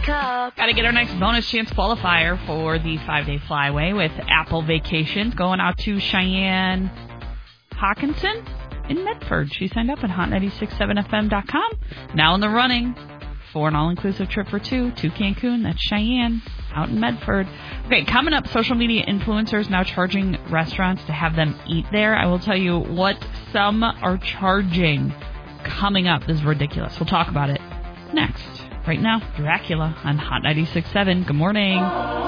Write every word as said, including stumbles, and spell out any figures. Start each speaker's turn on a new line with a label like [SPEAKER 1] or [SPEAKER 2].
[SPEAKER 1] cup.
[SPEAKER 2] Got to get our next bonus chance qualifier for the five-day flyaway with Apple Vacations going out to Cheyenne Hawkinson in Medford. She signed up at hot nine six seven F M dot com. Now in the running for an all-inclusive trip for two to Cancun. That's Cheyenne out in Medford. Okay, coming up, social media influencers now charging restaurants to have them eat there. I will tell you what some are charging coming up. This is ridiculous. We'll talk about it next. Right now, Dracula on Hot ninety-six point seven. Good morning.